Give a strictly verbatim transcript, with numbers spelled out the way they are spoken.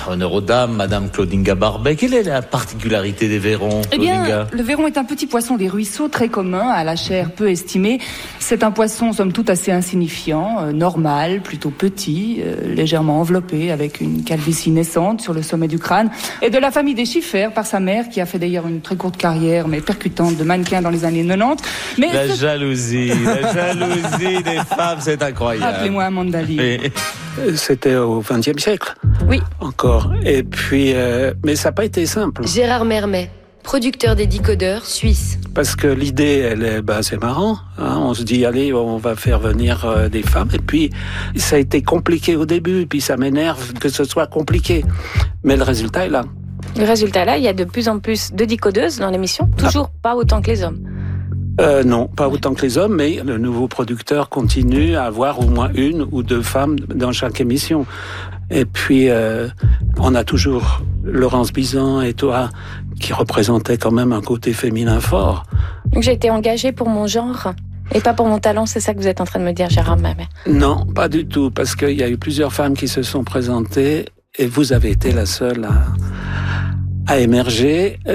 honneur aux dames, Madame Claudinga Barbet. Quelle est la particularité des vairons, Eh Claudinga? bien, le vairon est un petit poisson des ruisseaux très commun, à la chair peu estimée. C'est un poisson, somme toute, assez insignifiant, euh, normal, plutôt petit, euh, légèrement enveloppé, avec une calvitie naissante sur le sommet du crâne, et de la famille des chiffères par sa mère, qui a fait d'ailleurs une très courte carrière, mais percutante, de mannequin dans les années quatre-vingt-dix. Mais La ce- jalousie, la jalousie des femmes, c'est incroyable. Appelez-moi Amanda Lee. Et- C'était au vingtième siècle. Oui. Encore. Et puis, euh, mais ça n'a pas été simple. Gérard Mermet, producteur des décodeurs suisse. Parce que l'idée, elle est, bah, c'est marrant. Hein, on se dit, allez, on va faire venir euh, des femmes. Et puis, ça a été compliqué au début. Et puis, ça m'énerve que ce soit compliqué. Mais le résultat est là. Le résultat là, il y a de plus en plus de décodeuses dans l'émission, toujours ah. pas autant que les hommes. Euh, non, pas autant que les hommes, mais le nouveau producteur continue à avoir au moins une ou deux femmes dans chaque émission. Et puis, euh, on a toujours Laurence Bizan et toi, qui représentaient quand même un côté féminin fort. Donc j'ai été engagée pour mon genre et pas pour mon talent, c'est ça que vous êtes en train de me dire, Gérard Mermet? Non, pas du tout, parce qu'il y a eu plusieurs femmes qui se sont présentées et vous avez été la seule à, à émerger.